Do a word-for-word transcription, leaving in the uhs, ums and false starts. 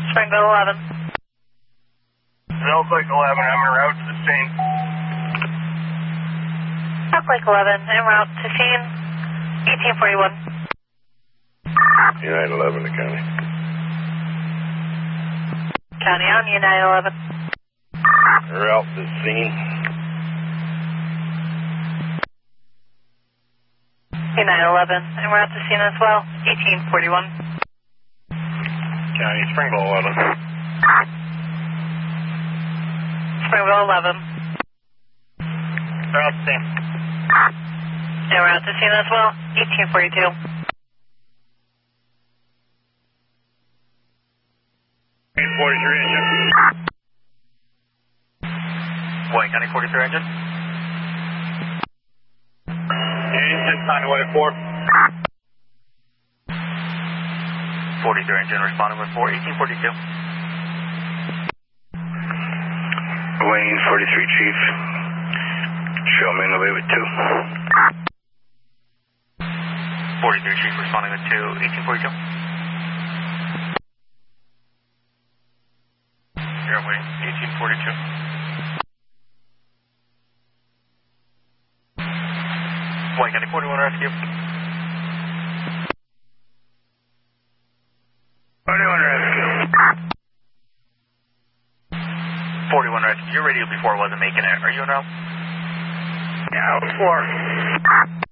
Springville eleven. Elk Lake eleven, I'm en route to the scene. Elk Lake eleven, en route to scene, eighteen forty-one. United eleven to county. County on United eleven. En route to the scene. United eleven, en route to scene as well, eighteen forty-one. County, Springville eleven. Springville eleven. En route to scene. En route to scene as well, eighteen forty-two. forty-three engine. Wayne County forty-three engine. Engine time to Wayne four. forty-three engine responding with four, eighteen forty-two. Wayne forty-three chief. Show me in the way with two. forty-three chief responding with two, eighteen forty-two. Here, Wayne, eighteen forty-two. Wayne County forty-one rescue. forty-one rescue. forty-one rescue. Your radio before wasn't making it. Are you en route? Yeah, four.